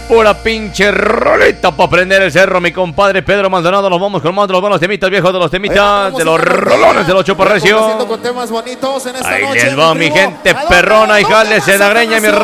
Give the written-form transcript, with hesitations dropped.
Pura pinche rolita para prender el cerro, mi compadre Pedro Maldonado. Nos vamos con más de los buenos temitas, viejos, de los temitas, de los rolones de los chuparrecios. Con temas bonitos en esta Ahí noche, les va mi gente perrona y jales en la greña, mi